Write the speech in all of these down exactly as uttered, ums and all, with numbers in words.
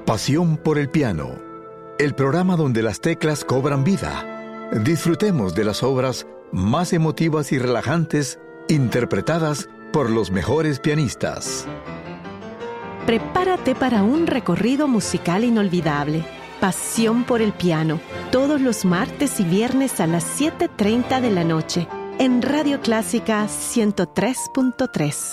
Pasión por el piano, el programa donde las teclas cobran vida. Disfrutemos de las obras más emotivas y relajantes interpretadas por los mejores pianistas. Prepárate para un recorrido musical inolvidable. Pasión por el piano, todos los martes y viernes a las siete treinta de la noche, en Radio Clásica ciento tres punto tres.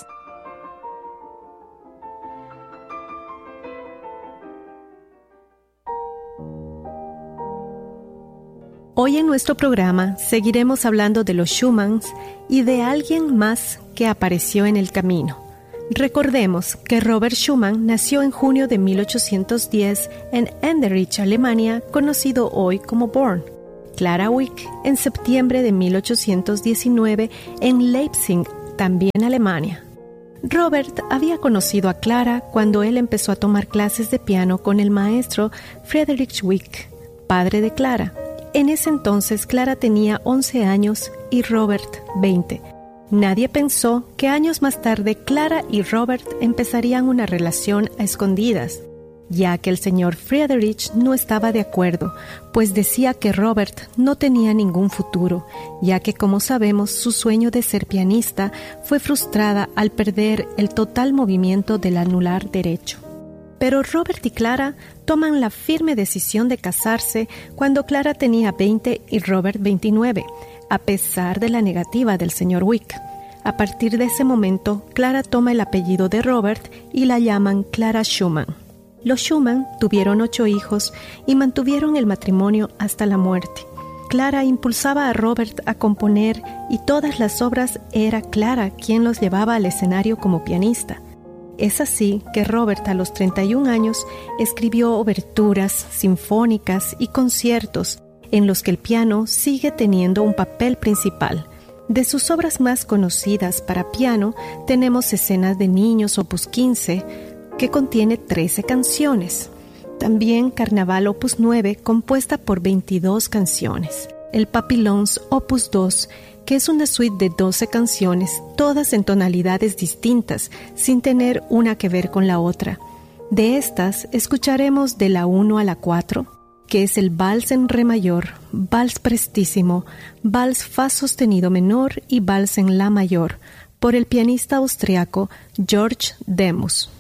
Hoy en nuestro programa seguiremos hablando de los Schumanns y de alguien más que apareció en el camino. Recordemos que Robert Schumann nació en junio de mil ochocientos diez en Enderich, Alemania, conocido hoy como Born. Clara Wieck en septiembre de mil ochocientos diecinueve en Leipzig, también Alemania. Robert había conocido a Clara cuando él empezó a tomar clases de piano con el maestro Friedrich Wieck, padre de Clara. En ese entonces Clara tenía once años y Robert veinte. Nadie pensó que años más tarde Clara y Robert empezarían una relación a escondidas, ya que el señor Friedrich no estaba de acuerdo, pues decía que Robert no tenía ningún futuro, ya que, como sabemos, su sueño de ser pianista fue frustrada al perder el total movimiento del anular derecho. Pero Robert y Clara toman la firme decisión de casarse cuando Clara tenía veinte y Robert veintinueve, a pesar de la negativa del señor Wieck. A partir de ese momento, Clara toma el apellido de Robert y la llaman Clara Schumann. Los Schumann tuvieron ocho hijos y mantuvieron el matrimonio hasta la muerte. Clara impulsaba a Robert a componer y todas las obras era Clara quien los llevaba al escenario como pianista. Es así que Robert a los treinta y un años escribió oberturas, sinfónicas y conciertos en los que el piano sigue teniendo un papel principal. De sus obras más conocidas para piano tenemos Escenas de Niños opus quince, que contiene trece canciones. También Carnaval opus nueve, compuesta por veintidós canciones. El Papillons opus dos, que es una suite de doce canciones, todas en tonalidades distintas, sin tener una que ver con la otra. De estas, escucharemos de la uno a la cuatro, que es el Vals en Re mayor, Vals prestísimo, Vals Fa sostenido menor y Vals en La mayor, por el pianista austriaco George Demus.